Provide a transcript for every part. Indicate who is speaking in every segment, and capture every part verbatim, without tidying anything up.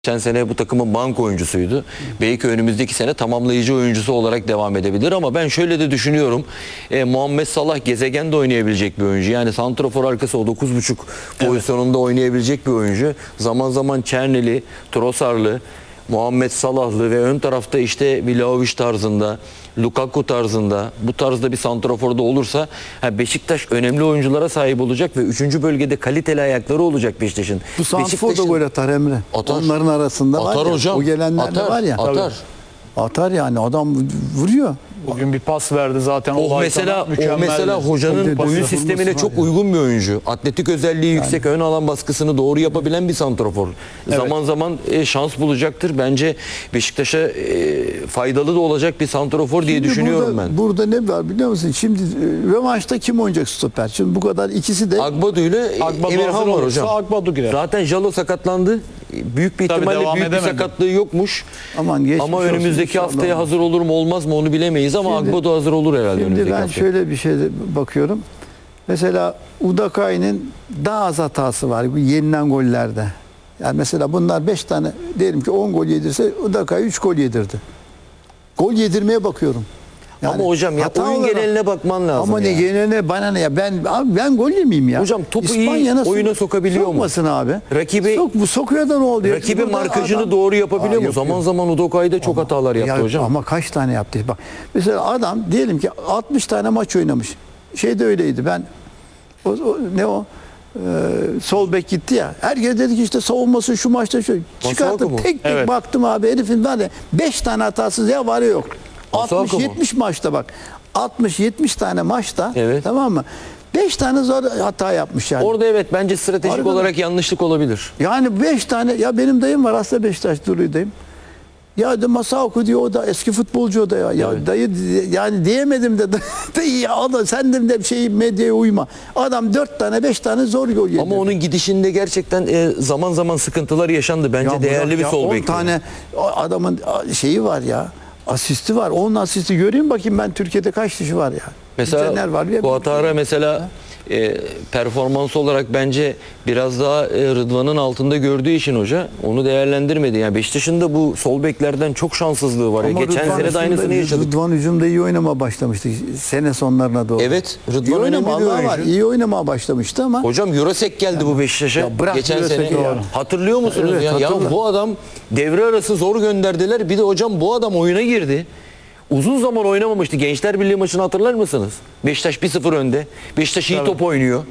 Speaker 1: Geçen sene bu takımın bank oyuncusuydu. Belki önümüzdeki sene tamamlayıcı oyuncusu olarak devam edebilir ama ben şöyle de düşünüyorum. E, Muhammed Salah gezegende oynayabilecek bir oyuncu. Yani santrafor arkası o dokuz buçuk pozisyonunda evet. oynayabilecek bir oyuncu. Zaman zaman Çerneli, Trossard'lı, Muhammed Salah'lı ve ön tarafta işte Vlahovic tarzında, Lukaku tarzında, bu tarzda bir santraforda olursa Beşiktaş önemli oyunculara sahip olacak ve üçüncü bölgede kaliteli ayakları olacak Beşiktaş'ın.
Speaker 2: Bu santrafor da gol atar Emre. Atar. Onların arasında
Speaker 1: atar
Speaker 2: var ya,
Speaker 1: hocam.
Speaker 2: O gelenler
Speaker 1: atar,
Speaker 2: de var ya.
Speaker 1: Atar.
Speaker 2: Atar yani adam vuruyor.
Speaker 3: Bugün bir pas verdi zaten.
Speaker 1: O mesela o mesela hocanın oyun sistemine çok uygun bir oyuncu. Atletik özelliği yani. yüksek, ön alan baskısını doğru yapabilen bir santrafor. Evet. Zaman zaman e, şans bulacaktır. Bence Beşiktaş'a e, faydalı da olacak bir santrafor diye
Speaker 2: Şimdi
Speaker 1: düşünüyorum
Speaker 2: burada,
Speaker 1: ben.
Speaker 2: Burada ne var biliyor musun? Şimdi e, rövanşta kim oynayacak stoper? Şimdi bu kadar ikisi de
Speaker 1: Agbadu ile Emirhan var hocam.
Speaker 3: Agbadu girer.
Speaker 1: Zaten Jalo sakatlandı. Büyük bir ihtimalle büyük edemedi. bir sakatlığı yokmuş. Aman ama önümüzdeki haftaya hazır olur mu olmaz mı onu bilemeyiz ama şimdi, Agbadu hazır olur herhalde
Speaker 2: şimdi
Speaker 1: önümüzdeki
Speaker 2: ben
Speaker 1: haftaya.
Speaker 2: şöyle bir şey bakıyorum. Mesela Udakay'ın daha az hatası var bu yenilen gollerde. Yani mesela bunlar beş tane diyelim ki on gol yedirse Udakay üç gol yedirdi. Gol yedirmeye bakıyorum.
Speaker 1: Yani ama hocam ya oyun olarak, geneline bakman lazım.
Speaker 2: Ama
Speaker 1: ya.
Speaker 2: ne geneline bana ne ya ben abi ben gol yemeyeyim ya.
Speaker 1: Hocam topu İspanya'na iyi oyuna sokabiliyor mu?
Speaker 2: Sokmasın abi.
Speaker 1: Rakibi
Speaker 2: Sok, bu sokuyor da ne oldu?
Speaker 1: Rakibi markajını adam, doğru yapabiliyor Aa, mu? Zaman zaman Udokay'da çok ama, hatalar yaptı
Speaker 2: ya,
Speaker 1: hocam.
Speaker 2: Ama kaç tane yaptı? Bak mesela adam diyelim ki altmış tane maç oynamış. Şey de öyleydi. Ben o, o, ne o? Ee, sol bek gitti ya. Herkes dedi ki işte savunması şu maçta şu. Çıkarttım tek tek evet. baktım abi herifin var ya beş tane hatasız ya var ya yok. altmış yetmiş maçta bak. altmış yetmiş tane maçta evet. tamam mı? beş tane zor hata yapmış yani.
Speaker 1: Orada evet bence stratejik Arada, olarak yanlışlık olabilir.
Speaker 2: Yani beş tane ya benim dayım var aslında Beşiktaş Duru'yu dayım. Ya de Masako diyor o da eski futbolcu o da ya. Ya evet. dayı yani diyemedim de dayı ya o da sen de bir şey medyaya uyma. Adam dört tane beş tane zor gol yedi.
Speaker 1: Ama onun gidişinde gerçekten e, zaman zaman sıkıntılar yaşandı. Bence ya değerli bir sol bek.
Speaker 2: on tane adamın şeyi var ya. Asisti var. Onun asisti göreyim bakayım ben Türkiye'de kaç kişi var ya.
Speaker 1: Mesela var ya, Kuatara mesela e, performans olarak bence biraz daha e, Rıdvan'ın altında gördüğü için hoca onu değerlendirmedi. Yani Beşiktaş'ın da bu sol beklerden çok şanssızlığı var. Ya. Geçen Rıdvan sene de aynısını yaşadık.
Speaker 2: Rıdvan hücumda iyi oynamaya başlamıştı sene sonlarına doğru.
Speaker 1: Evet. Rıdvan önemli bir oyuncu. Var.
Speaker 2: İyi oynamaya başlamıştı ama.
Speaker 1: Hocam Jurasek geldi yani, bu Beşiktaş'a geçen sene. Ya. Hatırlıyor musunuz? Evet, ya? ya bu adam devre arası zor gönderdiler. Bir de hocam bu adam oyuna girdi. Uzun zaman oynamamıştı. Gençler Birliği maçını hatırlar mısınız? Beşiktaş bir sıfır önde. Beşiktaş iyi Tabii. top oynuyor.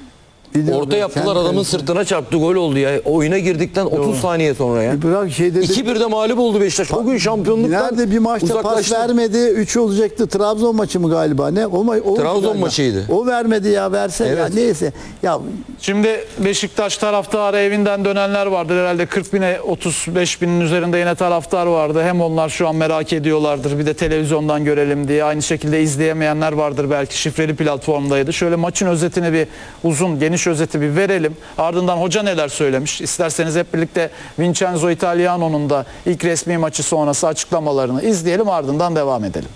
Speaker 1: Orta yaptılar adamın sırtına çarptı gol oldu ya. Oyuna girdikten otuz Doğru. saniye sonra ya. iki birde mağlup oldu Beşiktaş. O gün şampiyonluktan
Speaker 2: nerede bir maçta uzaklaştı. Pas vermedi. üç olacaktı. Trabzon maçı mı galiba? Ne? O, o
Speaker 1: Trabzon
Speaker 2: galiba.
Speaker 1: maçıydı.
Speaker 2: O vermedi ya verse evet. ya neyse. Ya
Speaker 3: şimdi Beşiktaş taraftarı evinden dönenler vardır. Herhalde kırk bine otuz beş binin üzerinde yine taraftar vardı. Hem onlar şu an merak ediyorlardır. Bir de televizyondan görelim diye. Aynı şekilde izleyemeyenler vardır belki. Şifreli platformdaydı. Şöyle maçın özetini bir uzun geniş özeti bir verelim. Ardından hoca neler söylemiş? İsterseniz hep birlikte Vincenzo Italiano'nun da ilk resmi maçı sonrası açıklamalarını izleyelim, ardından devam edelim.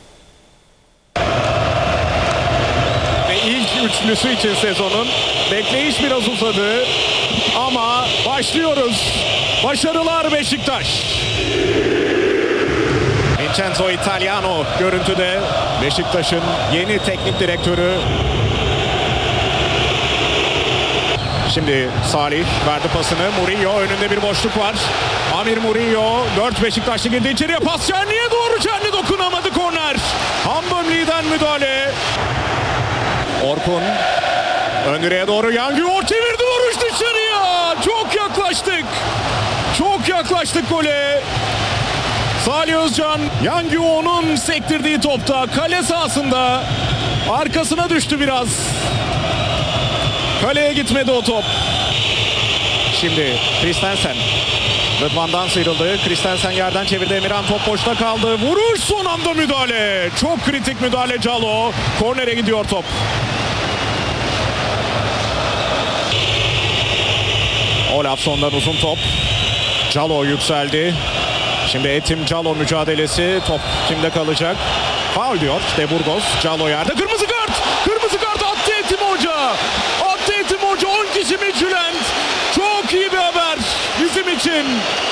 Speaker 4: Ve ilk üçlüsü için sezonun bekleyiş biraz uzadı ama başlıyoruz. Başarılar Beşiktaş. Vincenzo Italiano görüntüde, Beşiktaş'ın yeni teknik direktörü. Şimdi Salih verdi pasını. Murillo önünde bir boşluk var. Amir Murillo. dört Beşiktaşlı girdi içeriye. Pas Çerni'ye doğru. Çerni dokunamadı. Korner. Hambömli'den müdahale. Orkun. Ön direğe doğru. Yangıyor. Çevirdi vuruş dışarıya. Çok yaklaştık. Çok yaklaştık gole. Salih Özcan. Yangio'nun sektirdiği topta. Kale sahasında. Arkasına düştü biraz. Kaleye gitmedi o top. Şimdi Christensen. Rıdvan'dan sıyrıldı. Christensen yerden çevirdi. Emirhan top boşta kaldı. Vuruş, son anda müdahale. Çok kritik müdahale Calo. Kornere gidiyor top. Olafson'dan uzun top. Calo yükseldi. Şimdi Etim Calo mücadelesi. Top kimde kalacak? Faul diyor De Burgos. Calo yerde. Kırmızı kart. Kırmızı kart attı Etim Hoca. Attı Etim Hoca. on kişi Midtjylland. Çok iyi bir haber bizim için.